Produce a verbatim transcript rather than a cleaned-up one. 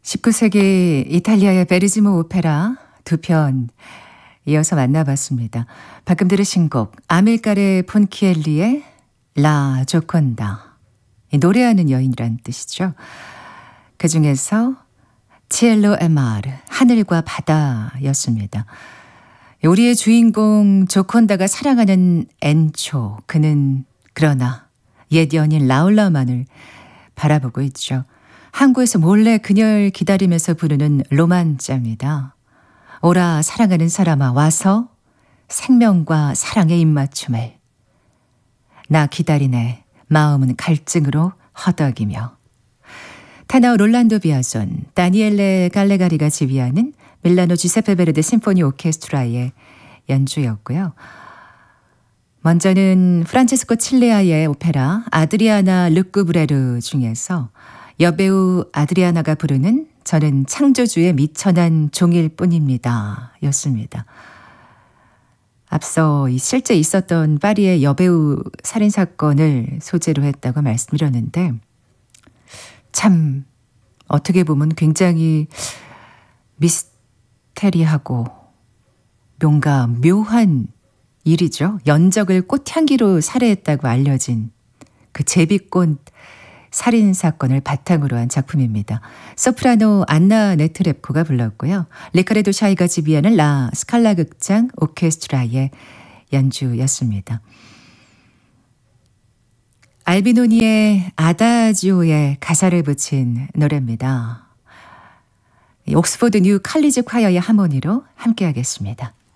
십구 세기 이탈리아의 베르지모 오페라 두 편 이어서 만나봤습니다. 방금 들으신 곡 아밀카레 폰키엘리의 라 조콘다. 노래하는 여인이란 뜻이죠. 그중에서 치엘로 에 마르 하늘과 바다였습니다. 우리의 주인공 조콘다가 사랑하는 엔초, 그는 그러나 옛 연인 라울라만을 바라보고 있죠. 항구에서 몰래 그녀를 기다리면서 부르는 로만짜입니다. 오라 사랑하는 사람아 와서 생명과 사랑의 입맞춤을. 나 기다리네 마음은 갈증으로 허덕이며. 테너 롤란도 비아존, 다니엘레 갈레가리가 지휘하는 밀라노 주세페 베르데 심포니 오케스트라의 연주였고요. 먼저는 프란체스코 칠레아의 오페라 아드리아나 르꾸브레르 중에서 여배우 아드리아나가 부르는 저는 창조주의 미천한 종일 뿐입니다 였습니다. 앞서 이 실제 있었던 파리의 여배우 살인사건을 소재로 했다고 말씀드렸는데 참 어떻게 보면 굉장히 미스테리하고 뭔가 묘한 일이죠. 연적을 꽃향기로 살해했다고 알려진 그 제비꽃 살인사건을 바탕으로 한 작품입니다. 소프라노 안나 네트랩코가 불렀고요. 리카르도 샤이가 지휘하는 라 스칼라 극장 오케스트라의 연주였습니다. 알비노니의 아다지오에 가사를 붙인 노래입니다. 옥스포드 뉴 칼리지 콰이어의 하모니로 함께하겠습니다.